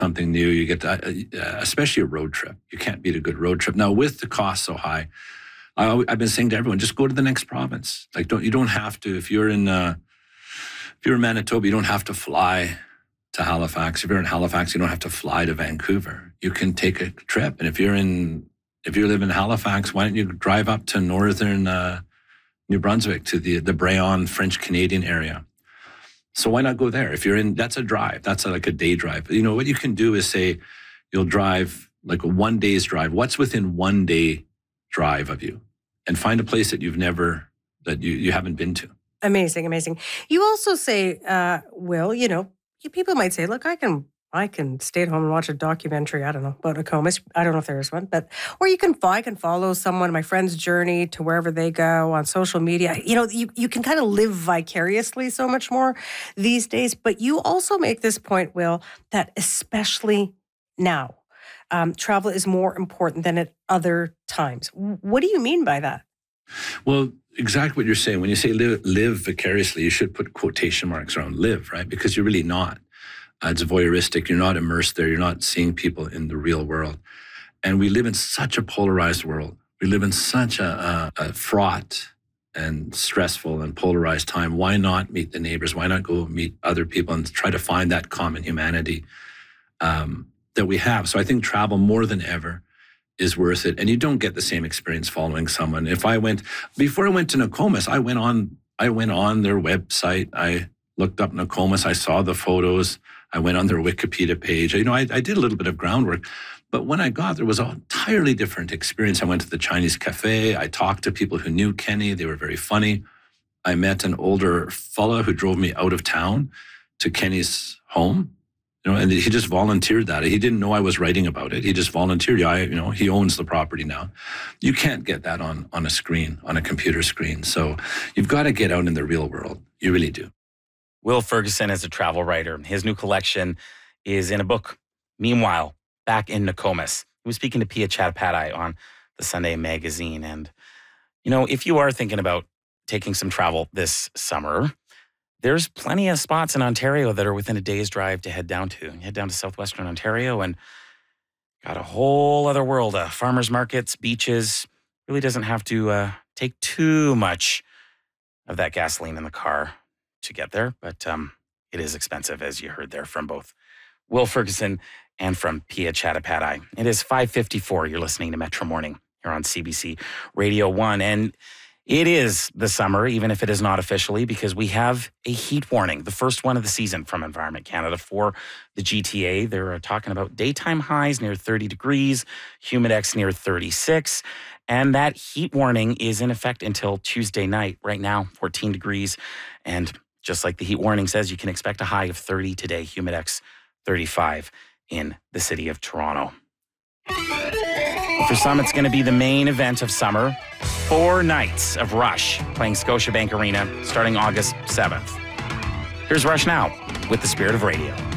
something new. You get to, especially a road trip. You can't beat a good road trip. Now, with the cost so high, I've been saying to everyone, just go to the next province. Like, you don't have to. If you're in Manitoba, you don't have to fly to Halifax. If you're in Halifax, you don't have to fly to Vancouver. You can take a trip. And if you live in Halifax, why don't you drive up to northern New Brunswick, to the Brayon French-Canadian area? So why not go there? If you're in, that's a drive. That's like a day drive. You know, what you can do is say, you'll drive like a 1 day's drive. What's within 1 day drive of you? And find a place that you haven't been to. Amazing, amazing. You also say, Will, you know, people might say, look, I can stay at home and watch a documentary, I don't know, about Nokomis. I don't know if there is one, or I can follow someone, my friend's journey to wherever they go on social media. You know, you can kind of live vicariously so much more these days. But you also make this point, Will, that especially now, travel is more important than at other times. What do you mean by that? Well, exactly what you're saying. When you say live vicariously, you should put quotation marks around live, right? Because you're really not. It's voyeuristic. You're not immersed there. You're not seeing people in the real world. And we live in such a polarized world. We live in such a fraught and stressful and polarized time. Why not meet the neighbors? Why not go meet other people and try to find that common humanity that we have? So I think travel more than ever is worth it. And you don't get the same experience following someone. Before I went to Nokomis, I went on their website. I looked up Nokomis. I saw the photos. I went on their Wikipedia page. You know, I did a little bit of groundwork. But when I got there, was an entirely different experience. I went to the Chinese cafe. I talked to people who knew Kenny. They were very funny. I met an older fella who drove me out of town to Kenny's home. You know, and he just volunteered that. He didn't know I was writing about it. He just volunteered. He owns the property now. You can't get that on a screen, on a computer screen. So you've got to get out in the real world. You really do. Will Ferguson is a travel writer. His new collection is in a book. Meanwhile, back in Nokomis, he was speaking to Pia Chattopadhyay on the Sunday Magazine. And, you know, if you are thinking about taking some travel this summer, there's plenty of spots in Ontario that are within a day's drive to head down to. You head down to southwestern Ontario and got a whole other world of farmers markets, beaches. Really doesn't have to take too much of that gasoline in the car to get there. But it is expensive, as you heard there from both Will Ferguson and from Pia Chattopadhyay. It is 5:54. You're listening to Metro Morning here on CBC Radio 1. And it is the summer, even if it is not officially, because we have a heat warning, the first one of the season from Environment Canada for the GTA. They're talking about daytime highs near 30 degrees, humidex near 36. And that heat warning is in effect until Tuesday night. Right now, 14 degrees. And just like the heat warning says, you can expect a high of 30 today, humidex 35 in the city of Toronto. For some, it's going to be the main event of summer. 4 nights of Rush playing Scotiabank Arena starting August 7th. Here's Rush now with The Spirit of Radio.